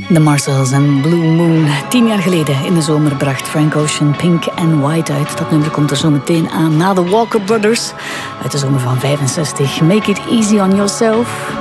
De Marcels en Blue Moon. 10 jaar geleden in de zomer bracht Frank Ocean Pink and White uit. Dat nummer komt er zo meteen aan na de Walker Brothers uit de zomer van 65. Make it easy on yourself.